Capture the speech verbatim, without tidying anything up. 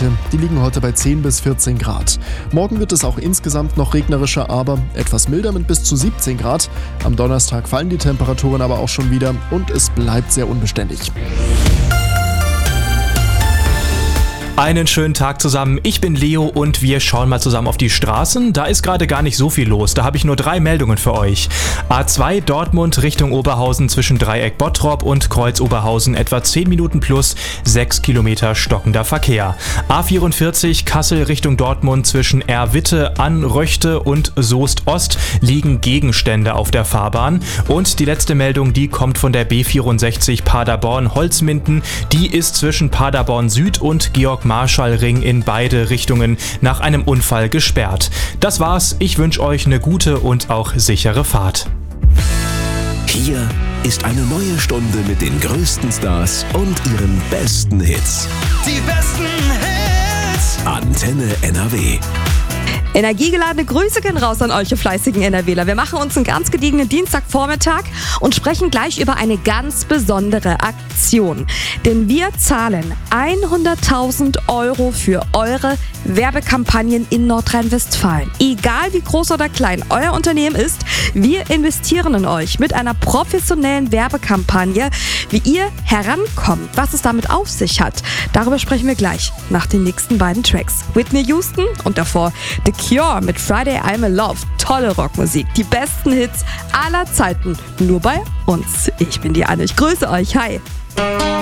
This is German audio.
Werte. Die liegen heute bei zehn bis vierzehn Grad. Morgen wird es auch insgesamt noch regnerischer, aber etwas milder mit bis zu siebzehn Grad. Am Donnerstag fallen die Temperaturen aber auch schon wieder und es bleibt sehr unbeständig. Einen schönen Tag zusammen, ich bin Leo und wir schauen mal zusammen auf die Straßen. Da ist gerade gar nicht so viel los, da habe ich nur drei Meldungen für euch. A zwei Dortmund Richtung Oberhausen zwischen Dreieck Bottrop und Kreuz Oberhausen etwa zehn Minuten plus sechs Kilometer stockender Verkehr. A vierundvierzig Kassel Richtung Dortmund zwischen Erwitte, Anröchte und Soest Ost liegen Gegenstände auf der Fahrbahn. Und die letzte Meldung, die kommt von der B vierundsechzig Paderborn Holzminden. Die ist zwischen Paderborn Süd und Georg Marschallring in beide Richtungen nach einem Unfall gesperrt. Das war's, ich wünsche euch eine gute und auch sichere Fahrt. Hier ist eine neue Stunde mit den größten Stars und ihren besten Hits. Die besten Hits! Antenne N R W. Energiegeladene Grüße gehen raus an euch, ihr fleißigen NRWler. Wir machen uns einen ganz gediegenen Dienstagvormittag und sprechen gleich über eine ganz besondere Aktion. Denn wir zahlen hunderttausend Euro für eure Werbekampagnen in Nordrhein-Westfalen. Egal wie groß oder klein euer Unternehmen ist, wir investieren in euch mit einer professionellen Werbekampagne. Wie ihr herankommt, was es damit auf sich hat, darüber sprechen wir gleich nach den nächsten beiden Tracks. Whitney Houston und davor The Cure mit Friday I'm in Love. Tolle Rockmusik, die besten Hits aller Zeiten, nur bei uns. Ich bin die Anne, ich grüße euch, hi.